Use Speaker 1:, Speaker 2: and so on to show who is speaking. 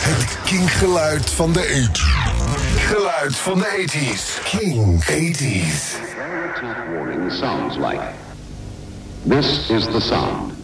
Speaker 1: Het kinkgeluid van de 80's. Geluid van de 80's. King 80's.
Speaker 2: Attack warning sounds like. This is the sound.